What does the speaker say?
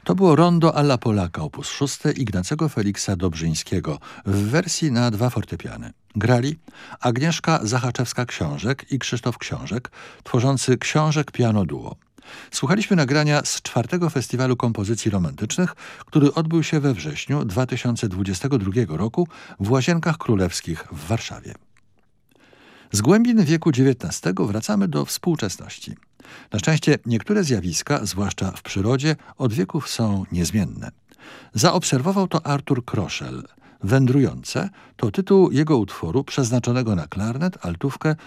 To było Rondo alla Polaka op. 6 Ignacego Feliksa Dobrzyńskiego w wersji na 2 fortepiany. Grali Agnieszka Zachaczewska-Książek i Krzysztof Książek, tworzący Książek Piano Duo. Słuchaliśmy nagrania z 4. Festiwalu Kompozycji Romantycznych, który odbył się we wrześniu 2022 roku w Łazienkach Królewskich w Warszawie. Z głębin wieku XIX wracamy do współczesności. Na szczęście niektóre zjawiska, zwłaszcza w przyrodzie, od wieków są niezmienne. Zaobserwował to Artur Kroszel. Wędrujące to tytuł jego utworu przeznaczonego na klarnet, altówkę,